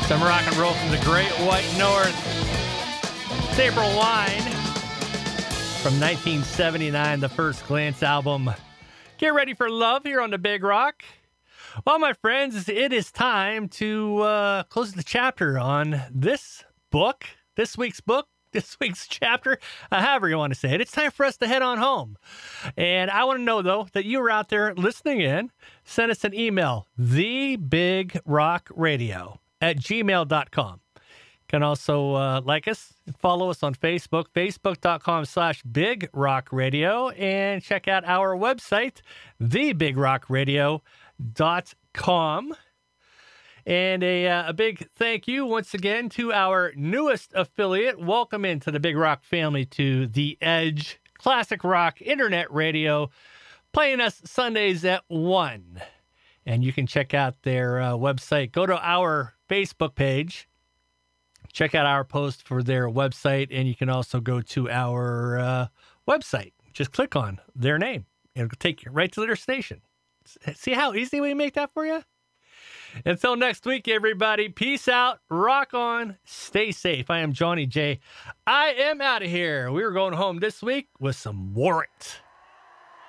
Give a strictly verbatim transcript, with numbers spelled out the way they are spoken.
Some rock and roll from the Great White North. It's April Wine from nineteen seventy-nine, the First Glance album. Get ready for love here on the Big Rock. Well, my friends, it is time to uh, close the chapter on this book, this week's book, this week's chapter, uh, however you want to say it. It's time for us to head on home. And I want to know, though, that you were out there listening in. Send us an email, thebigrockradio at gmail dot com. You can also uh, like us and follow us on Facebook, facebook.com slash Big Rock Radio, and check out our website, the big rock radio dot com. And a, uh, a big thank you once again to our newest affiliate. Welcome into the Big Rock family to The Edge, classic rock internet radio, playing us Sundays at one. And you can check out their uh, website. Go to our Facebook page. Check out our post for their website, and you can also go to our uh, website. Just click on their name. It'll take you right to their station. See how easy we make that for you? Until next week, everybody, peace out, rock on, stay safe. I am Johnny J. I am out of here. We are going home this week with some Warrant.